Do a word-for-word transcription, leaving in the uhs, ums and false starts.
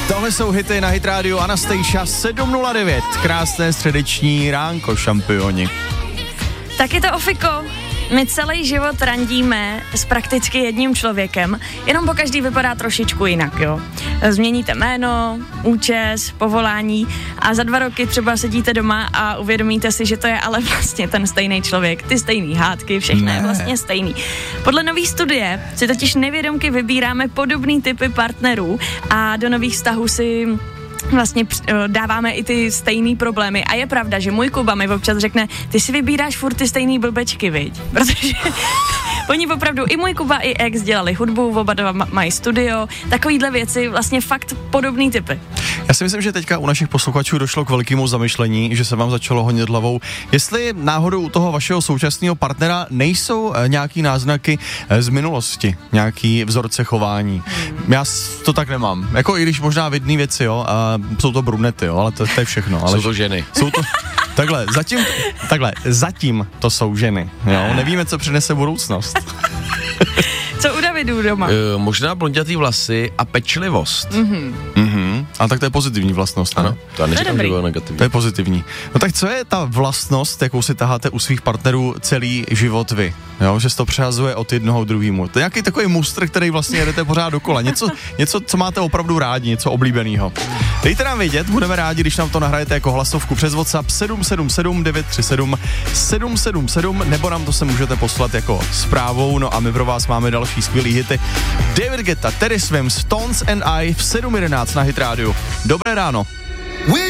Tohle jsou hity na Hit Radio Anastasia sedm nula devět. Krásné středeční ránko, šampioni. Tak je to ofiko. My celý život randíme s prakticky jedním člověkem, jenom po každý vypadá trošičku jinak, jo. Změníte jméno, účes, povolání a za dva roky třeba sedíte doma a uvědomíte si, že to je ale vlastně ten stejný člověk, ty stejný hádky, všechno ne. je vlastně stejný. Podle nový studie si totiž nevědomky vybíráme podobný typy partnerů a do nových vztahů si vlastně dáváme i ty stejný problémy a je pravda, že můj Kuba mi občas řekne, ty si vybíráš furt ty stejný blbečky, viď? Protože oni opravdu, i můj Kuba, i ex dělali hudbu, oba dva mají studio, takovýhle věci, vlastně fakt podobný typy. Já si myslím, že teďka u našich posluchačů došlo k velkému zamyšlení, že se vám začalo honit hlavou, jestli náhodou u toho vašeho současného partnera nejsou nějaký náznaky z minulosti, nějaký vzorce chování. Hmm. Já to tak nemám. Jako i když možná vidný věci, jo, a jsou to brunety, jo, ale to, to je všechno. Ale jsou to ženy. Jsou to, takhle, zatím, takhle, zatím to jsou ženy, jo, nevíme, co přinese budoucnost. Co u Davidu doma? Uh, možná blondětý vlasy a pečlivost. Mhm. Mhm. A tak to je pozitivní vlastnost, ano? To já neříkám, že bylo negativní. To je pozitivní. No tak co je ta vlastnost, jakou si taháte u svých partnerů celý život vy? Jo, že se to přehazuje od jednoho k druhému. To je nějaký takový mustr, který vlastně jedete pořád dokola. Něco, něco, co máte opravdu rádi, něco oblíbeného. Dejte nám vědět, budeme rádi, když nám to nahrajete jako hlasovku přes WhatsApp sedm sedm sedm devět tři sedm sedm sedm sedm, nebo nám to se můžete poslat jako zprávou, no a my pro vás máme další skvělý hity. David Guetta, Terry Swims, Stones and I v sedm jedenáct na Hit Radio. Dobré ráno.